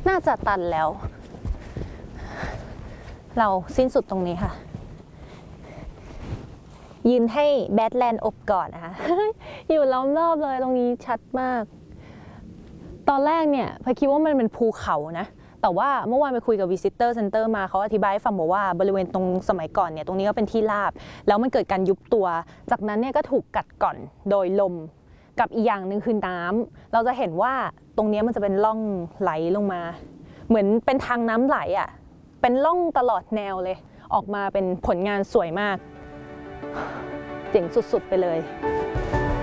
น่าจะตันแล้ว เราสิ้นสุดตรงนี้ค่ะยืนให้แบทแลนด์อบก่อนนะคะ อยู่ล้อมรอบเลยตรงนี้ชัดมากตอนแรกเนี่ยพายคิดว่ามันเป็นภูเขานะแต่ว่าเมื่อวานไปคุยกับ Visitor Center มาเขาอธิบายให้ฟังบอกว่าบริเวณตรงสมัยก่อนเนี่ยตรงนี้ก็เป็นที่ราบแล้วมันเกิดการยุบตัวจากนั้นเนี่ยก็ถูกกัดก่อนโดยลมกับอีกอย่างหนึ่งคือน้ำเราจะเห็นว่าตรงนี้มันจะเป็นร่องไหลลงมาเหมือนเป็นทางน้ำไหลอ่ะเป็นร่องตลอดแนวเลยออกมาเป็นผลงานสวยมากเจ๋งสุดๆไปเลย